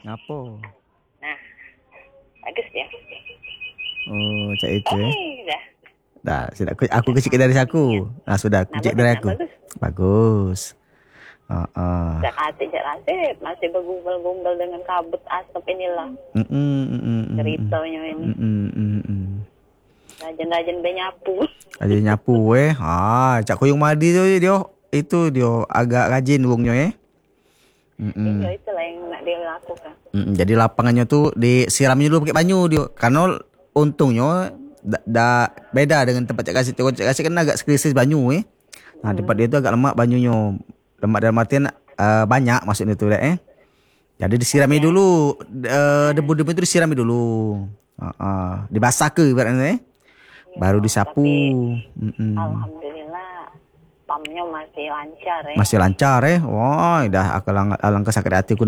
Ngapa? Nah, bagus dia. Oh, cak itu Dah. Dah, sudah aku kecil dari aku. Nah, sudah aku cek dari aku. Bagus. Cak Asep masih bergumbal-gumbal dengan kabut asap inilah. Ceritanya ini. Rajin-rajin benyapu. Aja nyapu Cak Kuyung Madi tu dia agak rajin burungnya Iya, itulah yang nak dia lakukan. Jadi lapangannya tuh disiramnya dulu pakai banyu dia. Karena untungnya beda dengan tempat Cak Kasih. Cak Kasih kan agak krisis banyu Nah, tempat dia tu agak lemak banyunya. Lemak dalam artian banyak maksudnya tu Jadi disirami dulu debu-debu itu disirami dulu. Dibasah ke ibaratnya baru disapu. Alhamdulillah pumpnya masih lancar Masih lancar Wah, dah alangkah sakit hati aku